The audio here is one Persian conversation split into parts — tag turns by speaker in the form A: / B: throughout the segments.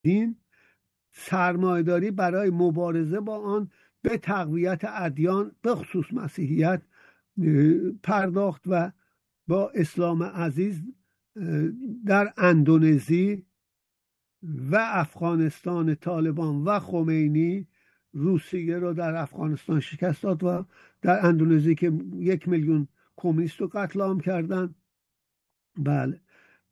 A: دین سرمایه‌داری برای مبارزه با آن به تقویت ادیان به خصوص مسیحیت پرداخت و با اسلام عزیز در اندونزی و افغانستان طالبان و خمینی روسیه رو در افغانستان شکست داد و در اندونزی که 1 میلیون کمونیست رو قتل عام کردن. بله،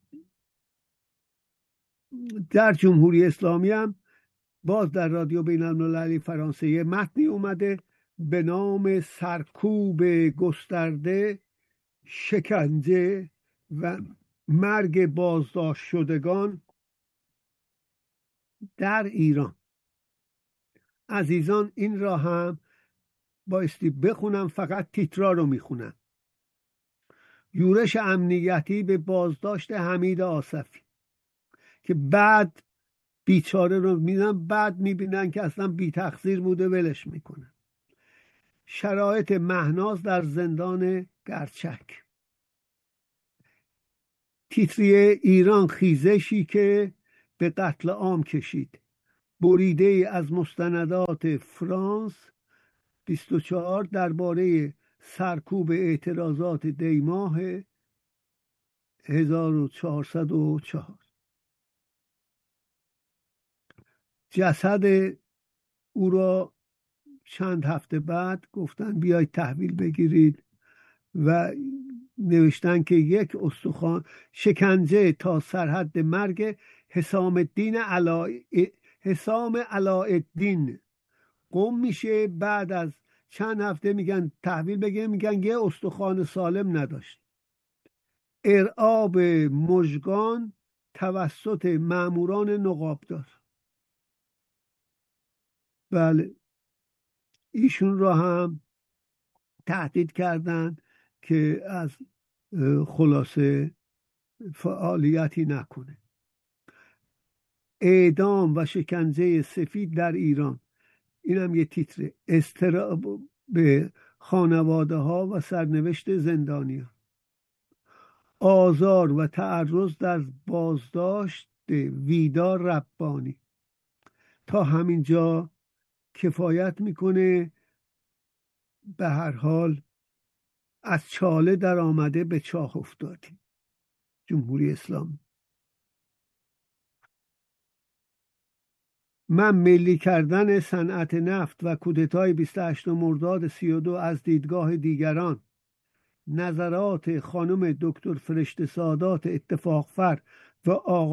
A: در جمهوری اسلامی هم باز در رادیو بین المللی فرانسه یه متنی اومده به نام سرکوب گسترده، شکنجه و مرگ بازداشت شدگان در ایران. عزیزان این را هم بایستی بخونم، فقط تیترا رو میخونم. یورش امنیتی به بازداشت حمید آصفی که بعد بیچاره رو میدن، بعد میبینن که اصلا بی تقصیر بوده، ولش میکنن. شرایط مهناز در زندان گرچک. تیتریه ایران خیزشی که به قتل عام کشید. بریده از مستندات فرانس 24 درباره سرکوب اعتراضات دیماه 1404. جسد او را چند هفته بعد گفتن بیاید تحویل بگیرید و نوشتن که یک استخوان شکنجه تا سرحد مرگ حسام علاءالدین قم میشه. بعد از چند هفته میگن تحویل بگیرید، میگن یه استخوان سالم نداشت. ارعاب مژگان توسط ماموران نقابدار. بله، ایشون را هم تهدید کردن که از خلاصه فعالیتی نکنه. اعدام و شکنجه سفید در ایران، این هم یه تیتره. اضطراب به خانواده ها و سرنوشت زندانیان. آزار و تعرض در بازداشت ویدا ربانی. تا همینجا کفایت میکنه. به هر حال از چاله در آمده به چاه افتادیم. جمهوری اسلامی. من ملی کردن صنعت نفت و کودتای 28 مرداد 32 از دیدگاه دیگران، نظرات خانم دکتر فرشته سادات اتفاقفر و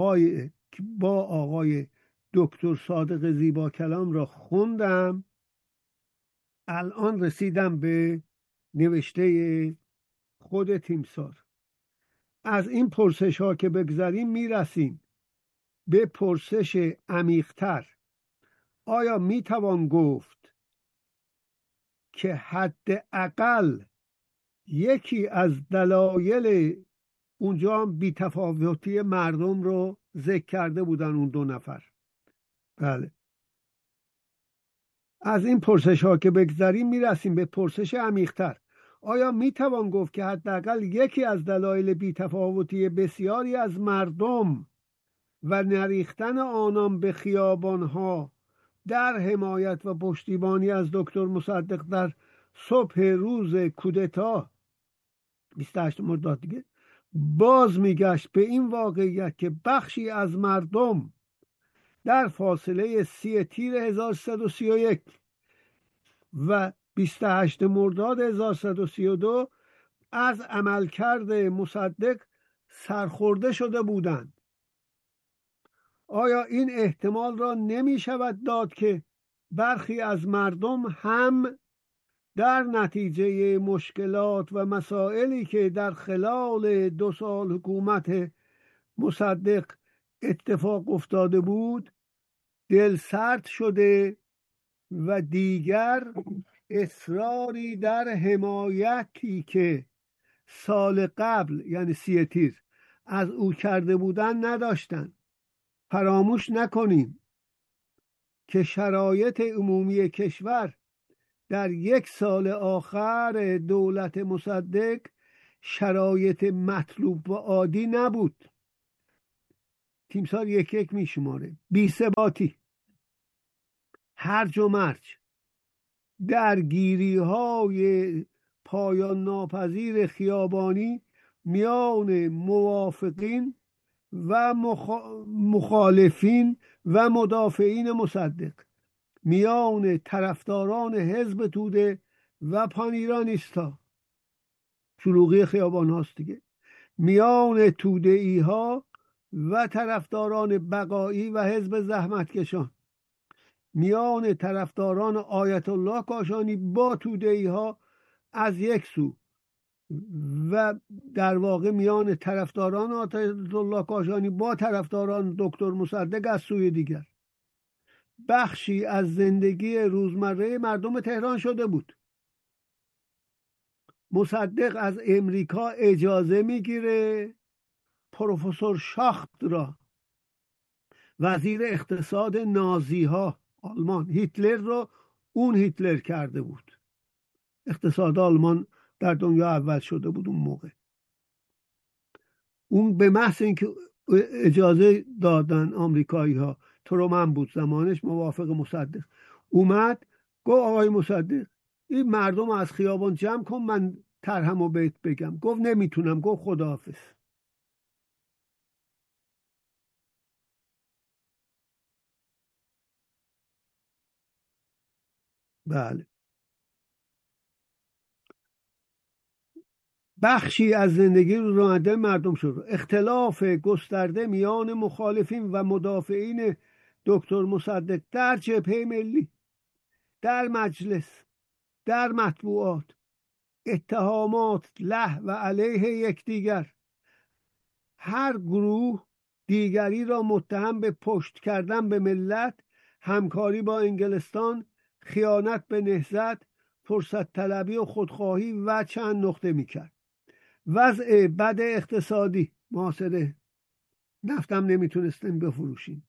A: آقای دکتر صادق زیبا کلام را خوندم. الان رسیدم به نوشته خود تیمسار. از این پرسش ها که بگذاریم میرسیم به پرسش عمیق‌تر. آیا میتوان گفت که حداقل یکی از دلایل، اونجا هم بی‌تفاوتی مردم رو ذکر کرده بودن اون 2 نفر. بله، از این پرسش ها که بگذاریم میرسیم به پرسش عمیق‌تر. آیا میتوان گفت که حداقل یکی از دلایل بی‌تفاوتی بسیاری از مردم و نریختن آنان به خیابانها در حمایت و پشتیبانی از دکتر مصدق در صبح روز کودتا 28 مرداد دیگه باز میگشت به این واقعیت که بخشی از مردم در فاصله 30 تیر 1331 و 28 مرداد 1332 از عملکرد مصدق سرخورده شده بودند. آیا این احتمال را نمی شود داد که برخی از مردم هم در نتیجه مشکلات و مسائلی که در خلال 2 سال حکومت مصدق اتفاق افتاده بود دل سرد شده و دیگر اصراری در حمایتی که سال قبل یعنی 30 تیر از او کرده بودن نداشتند؟ فراموش نکنیم که شرایط عمومی کشور در 1 سال آخر دولت مصدق شرایط مطلوب و عادی نبود. تیمسار یک یک میشماره. بی‌ثباتی، هرج و مرج، درگیری های پایان ناپذیر خیابانی میان موافقین و مخالفین و مدافعین مصدق، میان طرفداران حزب توده و پانیرانیستا، شلوغی خیابان هاست دیگه، میان توده ای ها و طرفداران بقایی و حزب زحمتکشان، میان طرفداران آیت الله کاشانی با توده ای ها از یک سو و در واقع میان طرفداران آیت الله کاشانی با طرفداران دکتر مصدق از سوی دیگر. بخشی از زندگی روزمره مردم تهران شده بود. مصدق از امریکا اجازه میگیره پروفسور شاخت را، وزیر اقتصاد نازی ها آلمان، هیتلر رو اون هیتلر کرده بود، اقتصاد آلمان در دنیا اول شده بود اون موقع. اون به محض اینکه اجازه دادن آمریکایی ها، ترومن بود زمانش موافق مصدق، اومد گفت آقای مصدق این مردم از خیابان جمع کن من طرحم و بهت بگم. گفت نمیتونم. گفت خداحافظ. بله. بخشی از زندگی روزمره مردم شد. اختلاف گسترده میان مخالفین و مدافعین دکتر مصدق در جبهه ملی، در مجلس، در مطبوعات، اتهامات له و علیه یکدیگر، هر گروه دیگری را متهم به پشت کردن به ملت، همکاری با انگلستان، خیانت به نهضت، فرصت طلبی و خودخواهی و چند نقطه میکرد. وضع بد اقتصادی، محاصره، نفتم نمیتونستیم بفروشیم.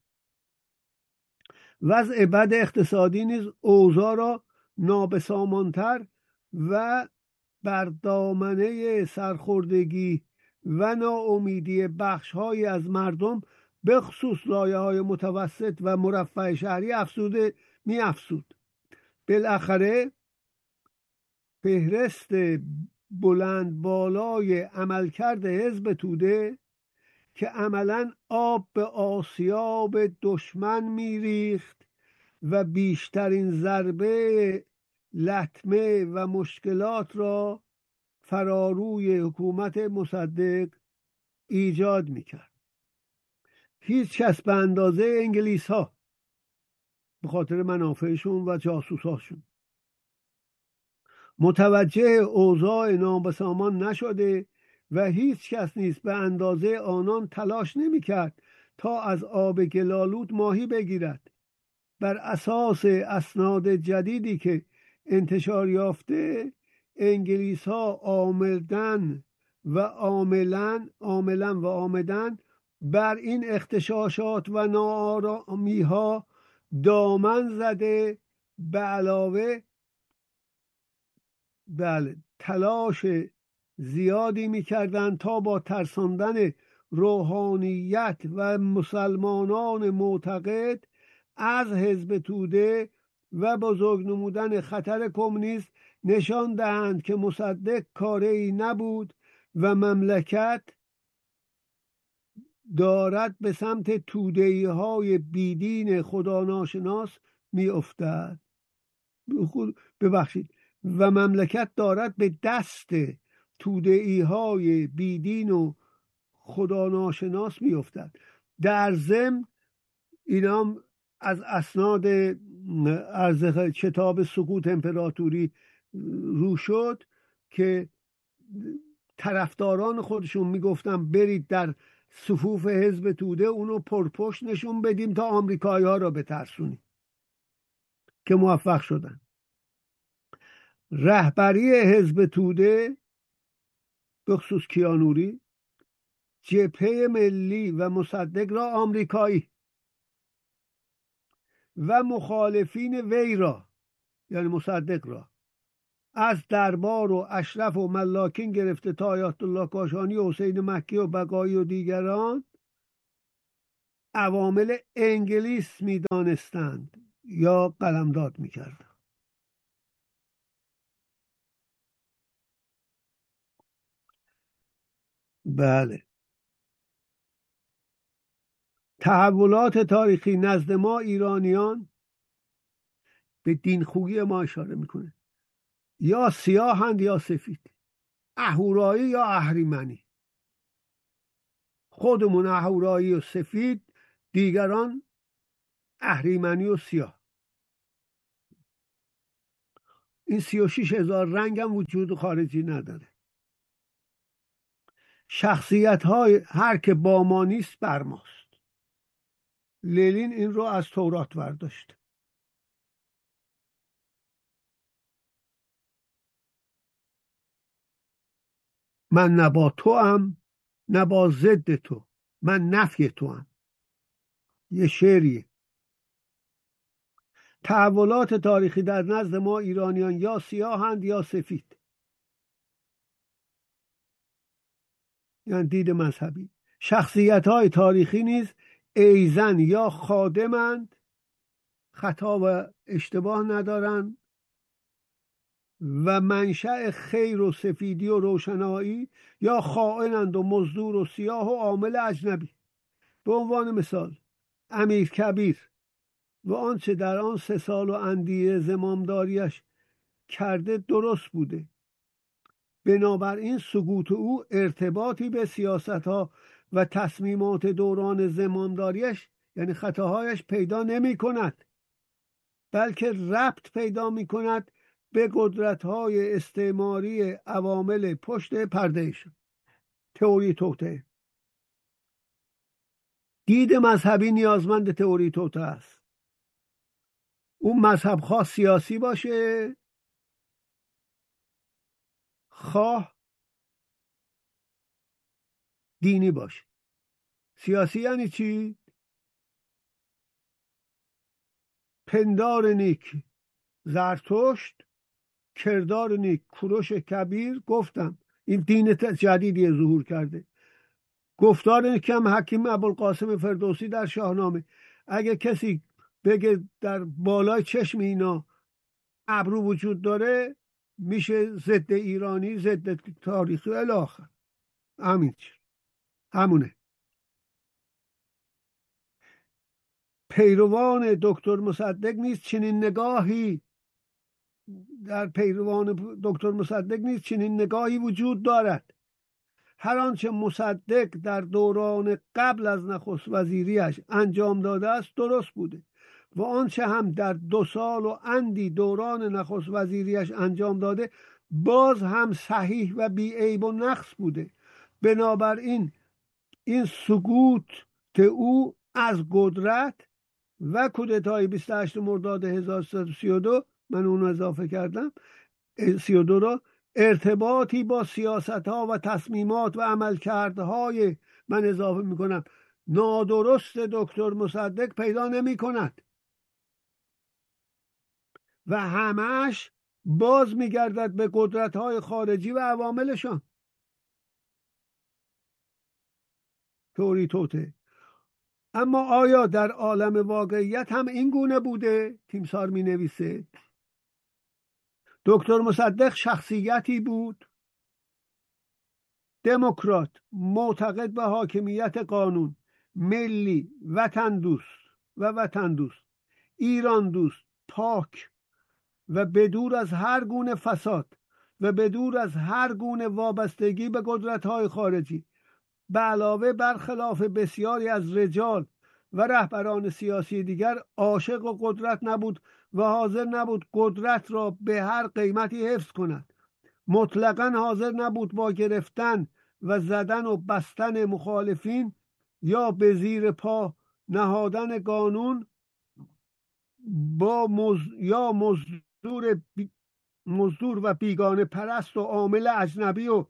A: وضع بد اقتصادی نیز اوضاع را نابسامانتر و بر دامنه سرخوردگی و ناامیدی بخش‌هایی از مردم به خصوص لایه‌های متوسط و مرفه شهری افزود. بالاخره فهرست بلند بالای عملکرد حزب توده که عملاً آب به آسیاب دشمن میریخت و بیشترین ضربه لطمه و مشکلات را فراروی حکومت مصدق ایجاد میکرد. هیچ کس به اندازه انگلیس ها به خاطر منافعشون و جاسوساشون متوجه اوضاع نابسامان نشده و هیچ کس نیز به اندازه آنان تلاش نمیکرد تا از آب گلالود ماهی بگیرد. بر اساس اسناد جدیدی که انتشار یافته، انگلیس ها آمدن بر این اختشاشات و ناآرامی ها دامن زده، به علاوه تلاش زیادی میکردند تا با ترساندن روحانیت و مسلمانان معتقد از حزب توده و بزرگ نمودن خطر کمونیسم نشان دهند که مصدق کاری نبود و مملکت دارد به سمت توده‌ای های بیدین خدا ناشناس می افتد. و مملکت دارد به دست توده‌ای های بیدین و خدا ناشناس می افتد. در ضمن اینا از اسناد کتاب سقوط امپراتوری رو شد که طرفداران خودشون میگفتن برید در صفوف حزب توده اونو پرپشت نشون بدیم تا آمریکایی ها را بترسونیم، که موفق شدن. رهبری حزب توده به خصوص کیانوری، جبهه ملی و مصدق را آمریکایی و مخالفین وی را یعنی مصدق را از دربار و اشرف و ملاکین گرفته تا آیت الله کاشانی و حسین مکی و بقایی و دیگران عوامل انگلیس میدانستند یا قلمداد میکردند. بله، تحولات تاریخی نزد ما ایرانیان به دینخویی ما اشاره میکنه. یا سیاهند یا سفید، اهورایی یا اهریمنی. خودمون اهورایی و سفید، دیگران اهریمنی و سیاه. این 36,000 رنگ هم وجود خارجی نداره. شخصیت های هر که با ما نیست بر ماست. لنین این رو از تورات برداشت. من نه با تو ام نه با ضد تو، من نفی تو ام. یه شعریه. تحولات تاریخی در نزد ما ایرانیان یا سیاهند یا سفید، یعنی دید مذهبی. شخصیت های تاریخی نیز ایزن یا خادمند، خطا و اشتباه ندارند و منشأ خیر و سفیدی و روشنایی، یا خائنند و مزدور و سیاه و عامل اجنبی. به عنوان مثال امیر کبیر و آنچه در آن 3 سال و اندیه زمامداریش کرده درست بوده. بنابراین سقوط او ارتباطی به سیاست‌ها و تصمیمات دوران زمامداریش یعنی خطاهایش پیدا نمی کند، بلکه ربط پیدا می کند به قدرت‌های استعماری عوامل پشت پردهشان. تئوری توطئه. دید مذهبی نیازمند تئوری توطئه است. اون مذهب خواه سیاسی باشه، خواه دینی باشه. سیاسی یعنی چی؟ پندار نیک زرتشت، کردار نیک کوروش کبیر. گفتم این دین جدیدی ظهور کرده. گفتار نیک هم حکیم ابوالقاسم فردوسی در شاهنامه. اگه کسی بگه در بالای چشم اینا ابرو وجود داره، میشه ضد ایرانی، ضد تاریخی الی آخر. همونه. پیروان دکتر مصدق نیز چنین نگاهی وجود دارد. هر آنچه مصدق در دوران قبل از نخست وزیریش انجام داده است درست بوده و آنچه هم در 2 سال و اندی دوران نخست وزیریش انجام داده باز هم صحیح و بی عیب و نقص بوده. بنابراین این سقوط او از قدرت و کودتای 28 مرداد 1332، من اونو اضافه کردم، 32 را، ارتباطی با سیاست ها و تصمیمات و عملکردهای، من اضافه میکنم، نادرست دکتر مصدق پیدا نمی کند و همش باز میگردد به قدرت های خارجی و عواملشان. تئوری توطئه. اما آیا در عالم واقعیت هم این گونه بوده؟ تیمسار می نویسه دکتر مصدق شخصیتی بود دموکرات، معتقد به حاکمیت قانون، ملی، وطن دوست، ایران دوست، پاک و بدور از هر گونه فساد و بدور از هر گونه وابستگی به قدرت‌های خارجی، به علاوه برخلاف بسیاری از رجال و رهبران سیاسی دیگر عاشق و قدرت نبود و حاضر نبود قدرت را به هر قیمتی حفظ کند. مطلقاً حاضر نبود با گرفتن و زدن و بستن مخالفین یا به زیر پا نهادن قانون با مزدور و بیگانه پرست و عامل اجنبی و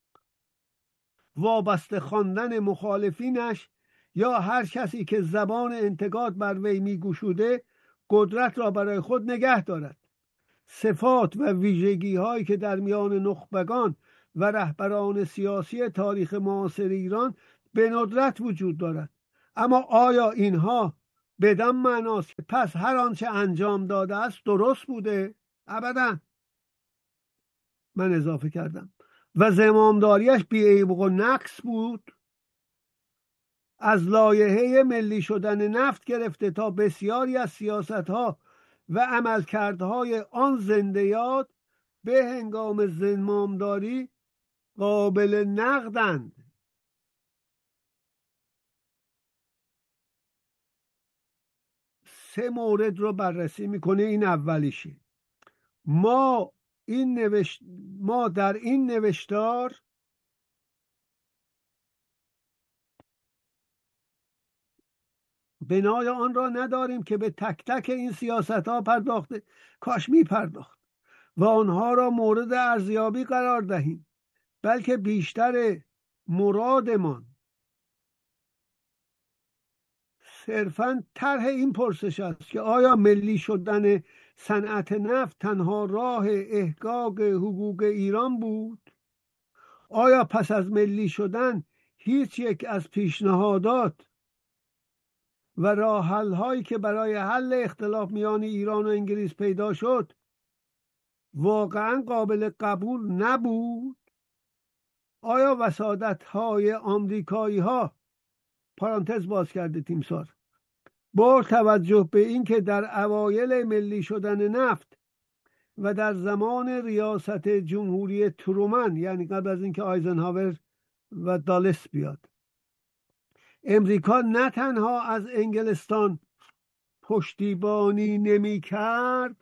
A: وابسته خواندن مخالفینش یا هر کسی که زبان انتقاد بر وی میگشوده قدرت را برای خود نگه دارد. صفات و ویژگی هایی که در میان نخبگان و رهبران سیاسی تاریخ معاصر ایران به ندرت وجود دارد، اما آیا اینها بدان معناست که پس هر آنچه انجام داده است درست بوده؟ ابدا. من اضافه کردم و زمامداریش بی‌عیب و نقص بود. از لایحه ملی شدن نفت گرفته تا بسیاری از سیاست‌ها و عملکردهای آن زنده یاد به هنگام زمامداری قابل نقدند. سه مورد رو بررسی میکنه. این اولیشه. ما در این نوشتار بنای آن را نداریم که به تک تک این سیاست ها پرداخته، کاش می پرداخت و آنها را مورد ارزیابی قرار دهیم، بلکه بیشتر مرادمان صرفاً طرح این پرسش است که آیا ملی شدن صنعت نفت تنها راه احقاق حقوق ایران بود؟ آیا پس از ملی شدن هیچ یک از پیشنهادات و راه حل هایی که برای حل اختلاف میان ایران و انگلیس پیدا شد واقعا قابل قبول نبود؟ آیا وسادت های آمریکایی ها پرانتز باز کرده تیمسار با توجه به اینکه در اوایل ملی شدن نفت و در زمان ریاست جمهوری ترومن، یعنی قبل از اینکه آیزنهاور و دالس بیاد، امریکا نه تنها از انگلستان پشتیبانی نمی کرد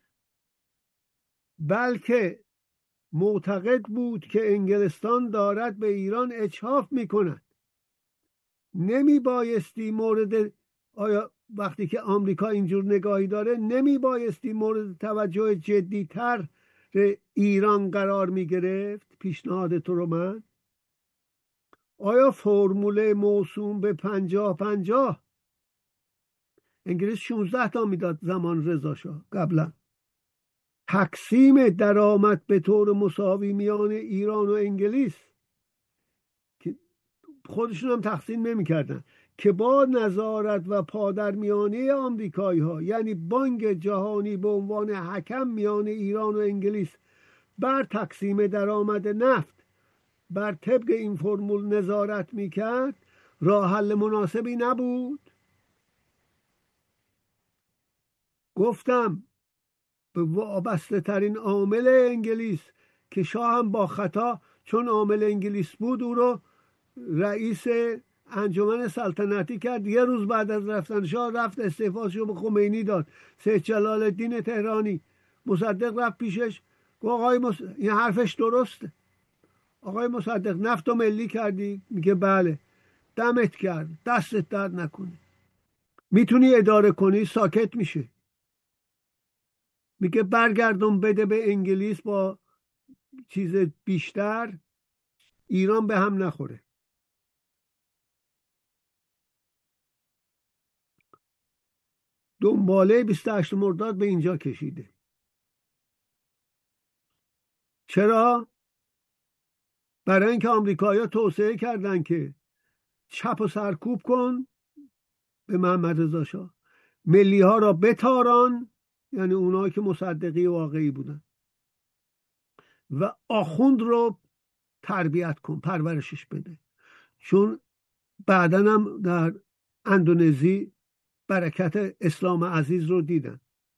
A: بلکه معتقد بود که انگلستان دارد به ایران اجحاف می کند. نمی بایستی وقتی که آمریکا اینجور نگاهی داره نمی بایستی مورد توجه جدیتر ایران قرار می گرفت؟ پیشنهاد ترومن. آیا فرمول موسوم به 50-50 انگلیس 16 تا میداد زمان رضا شاه قبلا، تقسیم درآمد به طور مساوی میان ایران و انگلیس که خودشون هم تقسیم نمی‌کردن که با نظارت و پادرمیانی آمریکایی ها، یعنی بانک جهانی به عنوان حکم میان ایران و انگلیس بر تقسیم درآمد نفت بر طبق این فرمول نظارت میکرد، راه حل مناسبی نبود؟ گفتم به وابسته ترین عامل انگلیس که شاه هم با خطا، چون عامل انگلیس بود، او رو رئیس انجمن سلطنتی کرد. یه روز بعد از رفتن شاه رفت استعفاشو به خمینی داد. سید جلال الدین تهرانی مصدق رفت پیشش گفت آقای این حرفش درسته، آقای مصدق نفت و ملی کردی؟ میگه بله. دمت کرد، دستت درد نکنه، میتونی اداره کنی؟ ساکت میشه. میگه برگردون بده به انگلیس با چیز بیشتر، ایران به هم نخوره. دنباله 28 مرداد به اینجا کشیده. چرا؟ برای اینکه آمریکایی‌ها توصیه کردن که چپ و سرکوب کن به محمد رضا شاه، ملی ها را بتاران، یعنی اونایی که مصدقی واقعی بودن، و آخوند رو تربیت کن، پرورشش بده. چون بعداً هم در اندونزی برکت اسلام عزیز رو دیدن.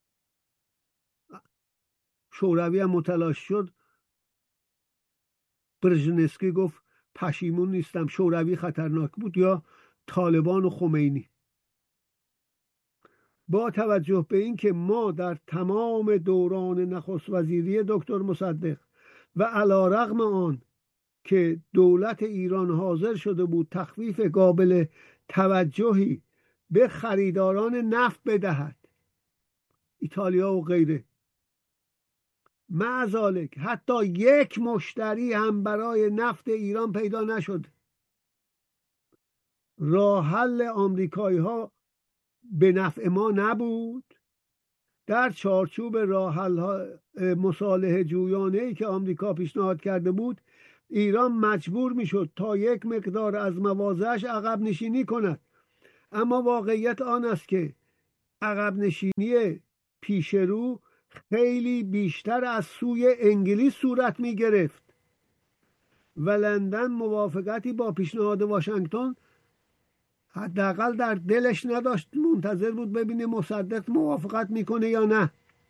A: شوروی هم متلاشی شد. برژنسکی گفت پشیمون نیستم، شوروی خطرناک بود، یا طالبان و خمینی. با توجه به این که ما در تمام دوران نخست وزیری دکتر مصدق و علیرغم آن که دولت ایران حاضر شده بود تخفیف قابل توجهی به خریداران نفت بدهد، ایتالیا و غیره، معذالک حتی یک مشتری هم برای نفت ایران پیدا نشد. راه حل آمریکایی ها به نفع ما نبود. در چارچوب راه حل مصالحه جویانه ای که آمریکا پیشنهاد کرده بود، ایران مجبور میشد تا یک مقدار از مواضعش عقب نشینی کند. اما واقعیت آن است که عقب نشینی پیشرو خیلی بیشتر از سوی انگلیس صورت می گرفت و لندن موافقتی با پیشنهاد واشنگتن حداقل در دلش نداشت، منتظر بود ببینه مصدق موافقت میکنه یا نه.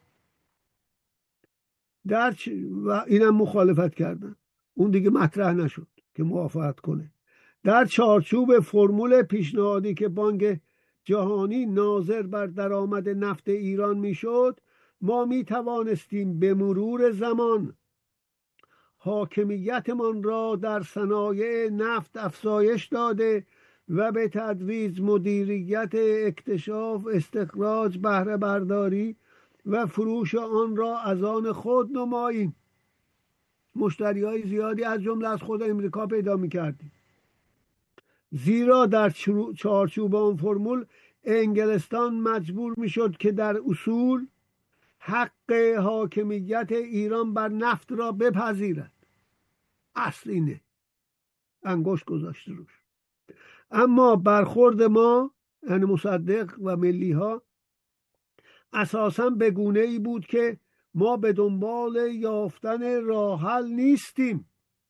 A: و اینم مخالفت کردن، اون دیگه مطرح نشد که موافقت کنه. در چارچوب فرمول پیشنهادی که بانک جهانی ناظر بر درآمد نفت ایران میشد، ما می توانستیم به مرور زمان حاکمیتمان را در صنایع نفت افزایش داده و به تدریج مدیریت اکتشاف، استخراج، بهره برداری و فروش آن را از آن خود نماییم. مشتریای زیادی از جمله از خود امریکا پیدا می‌کردیم، زیرا در چارچوب آن فرمول انگلستان مجبور می‌شد که در اصول حق حاکمیت ایران بر نفت را بپذیرد. اصل اینه، انگشت گذاشته روش. اما برخورد ما، یعنی مصدق و ملی ها، اساساً به گونه ای بود که ما به دنبال یافتن راه حل نیستیم.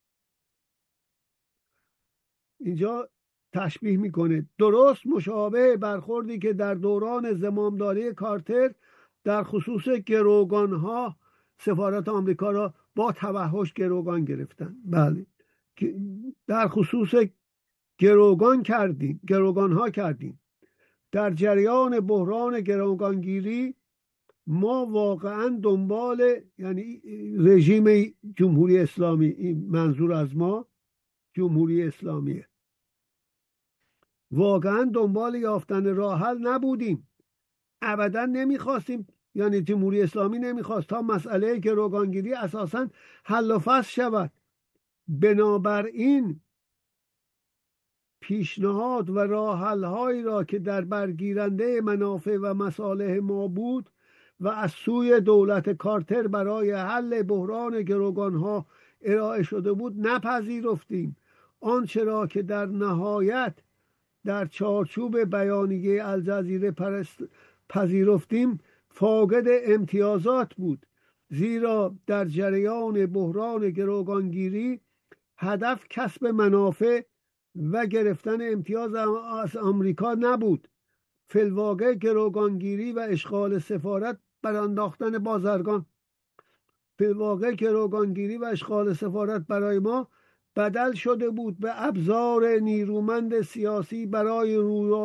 A: اینجا تشبیه میکنه درست مشابه برخوردی که در دوران زمامداری کارتر در خصوص گروگان ها سفارت آمریکا را با توحش گروگان گرفتن. بله، در خصوص گروگان ها کردیم. در جریان بحران گروگانگیری ما واقعا دنبال، یعنی رژیم جمهوری اسلامی، این منظور از ما جمهوری اسلامیه، واقعا دنبال یافتن راه حل نبودیم. ابدا نمیخواستیم، یعنی جمهوری اسلامی نمیخواست تا مسئله گروگانگیری اساسا حل و فصل شود. بنابراین پیشنهاد و راه حل هایی را که در برگیرنده منافع و مصالح ما بود و از سوی دولت کارتر برای حل بحران گروگان ها ارائه شده بود نپذیرفتیم. آنچه را که در نهایت در چارچوب بیانیه الجزیره پذیرفتیم فاقد امتیازات بود، زیرا در جریان بحران گروگانگیری هدف کسب منافع و گرفتن امتیاز از آمریکا نبود. فی الواقع گروگانگیری و اشغال سفارت برانداختن بازرگان، فی الواقع گروگانگیری و اشغال سفارت برای ما بدل شده بود به ابزار نیرومند سیاسی برای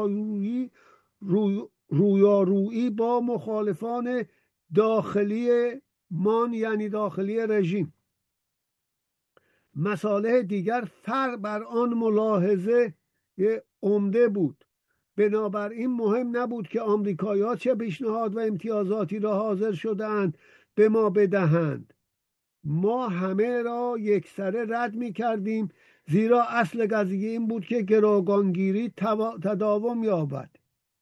A: رویارویی با مخالفان داخلی مان، یعنی داخلی رژیم. مصالح دیگر فرق بر آن ملاحظه عمده بود. بنابراین مهم نبود که آمریکایی‌ها چه پیشنهاد و امتیازاتی را حاضر شدند به ما بدهند. ما همه را یکسره رد می کردیم، زیرا اصل قضیه این بود که گروگانگیری تداوم یابد.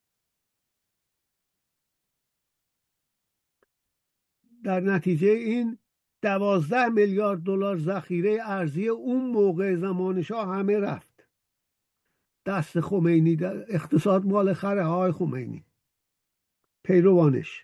A: در نتیجه این 12 میلیارد دلار ذخیره ارزی اون موقع زمان شاه همه رفت دست خمینی. در اقتصاد مال خره های خمینی پیروانش.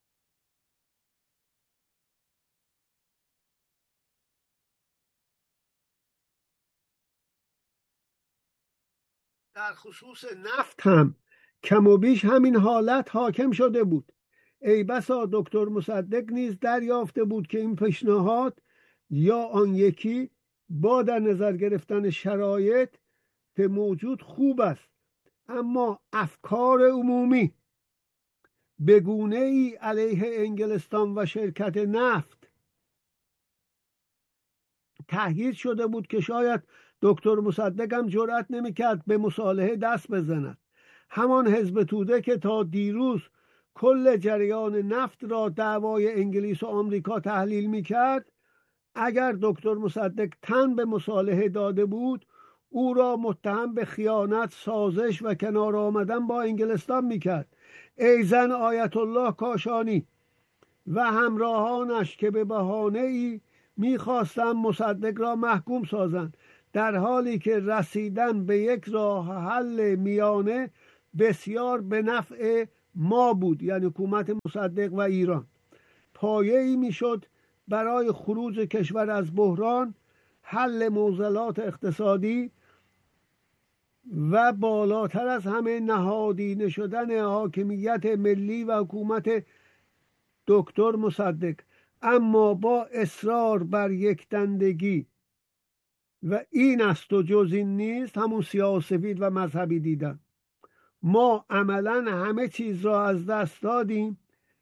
A: در خصوص نفت هم کم و بیش همین حالت حاکم شده بود. ای بسا دکتر مصدق نیز دریافته بود که این پیشنهاد یا آن یکی با در نظر گرفتن شرایط که موجود خوب است، اما افکار عمومی به گونه‌ای علیه انگلستان و شرکت نفت تهییج شده بود که شاید دکتر مصدق هم جرأت نمی‌کرد به مصالحه دست بزند. همان حزب توده که تا دیروز کل جریان نفت را دعوای انگلیس و آمریکا تحلیل می‌کرد، اگر دکتر مصدق تن به مصالحه داده بود او را متهم به خیانت، سازش و کنار آمدن با انگلستان می‌کرد. ای زن آیت الله کاشانی و همراهانش که به بهانه‌ای می‌خواستند مصدق را محکوم سازند، در حالی که رسیدن به یک راه حل میانه بسیار به نفع ما بود، یعنی حکومت مصدق و ایران. پایه‌ای میشد برای خروج کشور از بحران، حل معضلات اقتصادی و بالاتر از همه نهادینه شدن حاکمیت ملی و حکومت دکتر مصدق. اما با اصرار بر یک دندگی و این است و جز این نیست، همون سیاه‌وسفید و مذهبی دیدن، ما عملا همه چیز را از دست دادیم.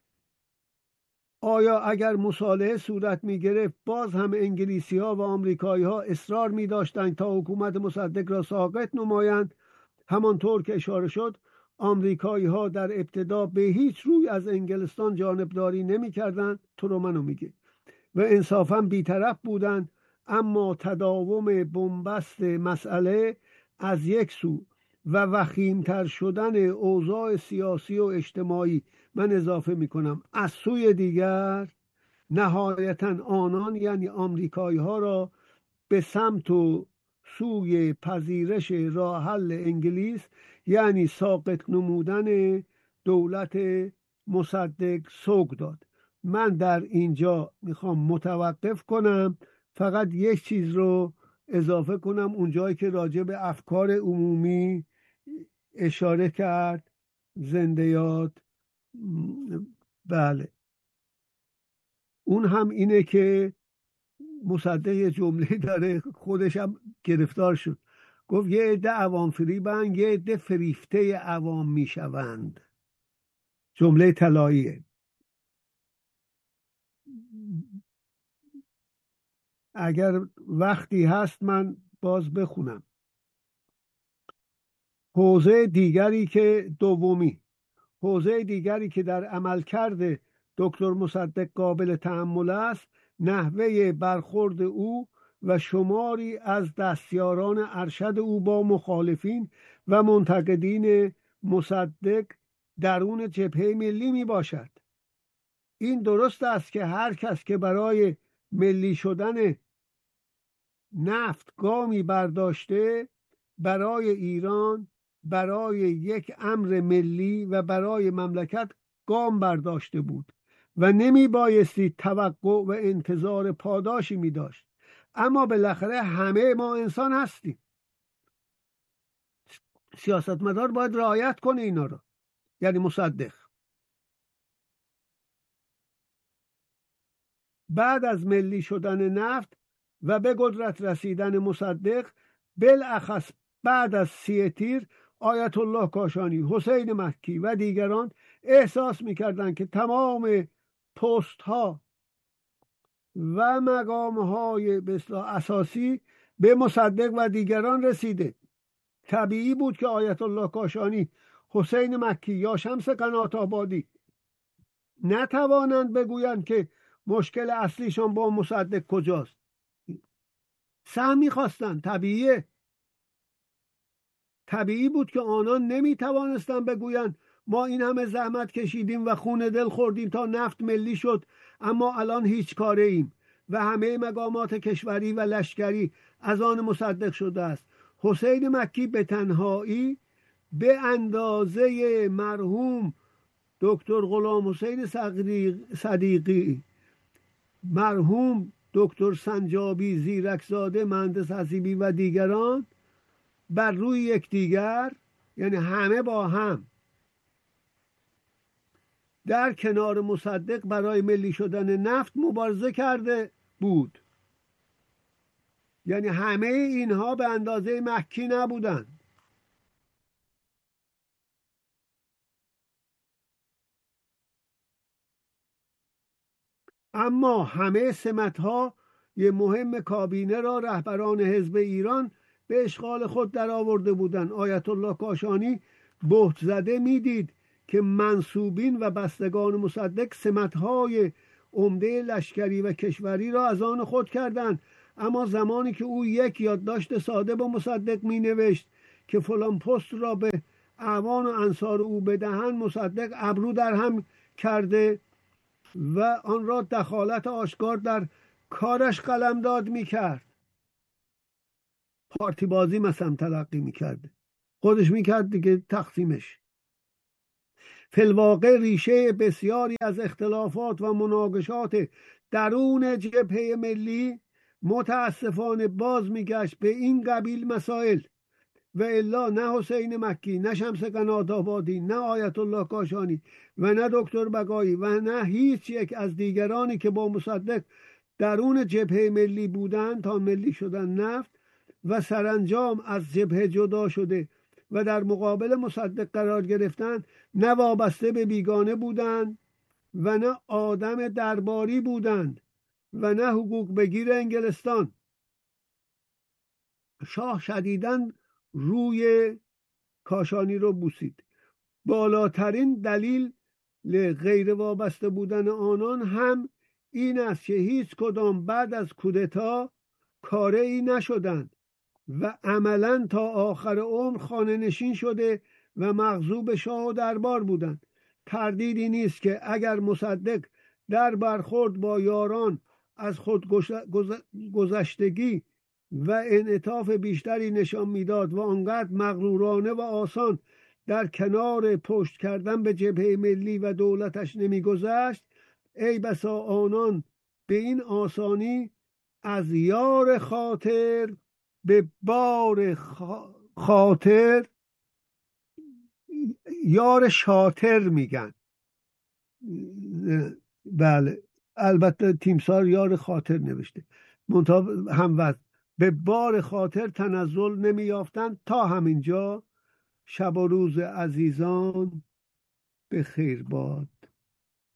A: آیا اگر مصالحه صورت می گرفت باز هم انگلیسی ها و آمریکایی ها اصرار می داشتند تا حکومت مصدق را ساقط نمایند؟ همانطور که اشاره شد آمریکایی ها در ابتدا به هیچ روی از انگلستان جانبداری نمی کردند، ترومنو میگه، و انصافا بیطرف بودند. اما تداوم بنبست مسئله از یک سو و وخیمتر شدن اوضاع سیاسی و اجتماعی، من اضافه میکنم از سوی دیگر، نهایتا آنان یعنی آمریکایی ها را به سمت و سوی پذیرش راه حل انگلیس، یعنی ساقط نمودن دولت مصدق سوق داد. من در اینجا میخوام متوقف کنم، فقط یک چیز رو اضافه کنم اونجایی که راجع به افکار عمومی اشاره کرد زنده یاد. بله، اون هم اینه که مصدق یه جمله داره، خودش هم گرفتار شد، گفت یه عده عوام فریبن، یه عده فریفته عوام میشوند. جمله طلاییه. اگر وقتی هست من باز بخونم. حوزه دیگری که حوزه دیگری که در عملکرد دکتر مصدق قابل تأمل است، نحوه برخورد او و شماری از دستیاران ارشد او با مخالفین و منتقدین مصدق درون جبهه ملی می باشد. این درست است که هر کس که برای ملی شدن نفت گامی برداشته، برای ایران، برای یک امر ملی و برای مملکت گام برداشته بود و نمی بایستی توقع و انتظار پاداشی می داشت. اما بالاخره همه ما انسان هستیم. سیاستمدار باید رعایت کنه اینا رو، یعنی مصدق. بعد از ملی شدن نفت و به قدرت رسیدن مصدق، بالاخص بعد از 30 تیر، آیت الله کاشانی، حسین مکی و دیگران احساس می‌کردند که تمام پست ها و مقام های به اصطلاح اساسی به مصدق و دیگران رسیده. طبیعی بود که آیت الله کاشانی، حسین مکی یا شمس قنات آبادی نتوانند بگویند که مشکل اصلیشان با مصدق کجاست. سهم می‌خواستند، طبیعی بود که آنان نمیتوانستند بگویند ما این همه زحمت کشیدیم و خون دل خوردیم تا نفت ملی شد، اما الان هیچ کاره ایم و همه مقامات کشوری و لشکری از آن مصدق شده است. حسین مکی به تنهایی به اندازه مرحوم دکتر غلام حسین صدیقی، مرحوم دکتر سنجابی زیرکزاده مهندس حسیبی و دیگران بر روی یکدیگر، یعنی همه با هم در کنار مصدق برای ملی شدن نفت مبارزه کرده بود. یعنی همه اینها به اندازه مکی نبودند. اما همه سمت‌ها یه مهم کابینه را رهبران حزب ایران به اشغال خود در آورده بودند. آیت الله کاشانی بهت زده میدید که منصوبین و بستگان مصدق سمت‌های عمده لشکری و کشوری را از آن خود کردند. اما زمانی که او یک یادداشت ساده به مصدق می نوشت که فلان پست را به اعوان و انصار او بدهند، مصدق ابرو در هم کرده و آن را دخالت آشکار در کارش قلمداد می کرد. پارتی بازی مثلا تلقی می کرده. خودش میکرد دیگه تقسیمش. فی الواقع ریشه بسیاری از اختلافات و مناقشات درون جبهه ملی متاسفانه باز میگشت به این قبیل مسائل، و الا نه حسین مکی، نه شمس قنات آبادی، نه آیت الله کاشانی و نه دکتر بقایی و نه هیچ یک از دیگرانی که با مصدق درون جبهه ملی بودند تا ملی شدن نفت و سرانجام از جبهه جدا شده و در مقابل مصدق قرار گرفتن، نه وابسته به بیگانه بودند و نه آدم درباری بودند و نه حقوق بگیر انگلستان. شاه شدیداً روی کاشانی رو بوسید. بالاترین دلیل غیر وابسته بودن آنان هم این است که هیچ کدام بعد از کودتا کاره ای نشدند و عملا تا آخر عمر خانه نشین شده و مغضوب شاه و دربار بودند. تردیدی نیست که اگر مصدق در برخورد با یاران از خود گذشتگی و انعطاف بیشتری نشان میداد و آنقدر مغرورانه و آسان در کنار پشت کردن به جبهه ملی و دولتش نمیگذشت، ای بسا آنان به این آسانی از یار خاطر به بار خاطر، یار شاطر میگن، بله البته تیمسار یار خاطر نوشته منتها هموزن، به بار خاطر تنزل نمی یافتند. تا همینجا شب و روز عزیزان به خیر باد.